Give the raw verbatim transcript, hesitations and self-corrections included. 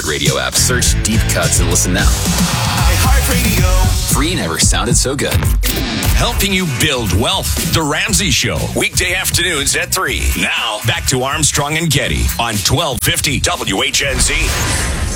iHeartRadio app. Search Deep Cuts and listen now. iHeartRadio. Free never sounded so good. Helping you build wealth. The Ramsey Show. Weekday afternoons at three. Now, back to Armstrong and Getty on twelve fifty W H N Z.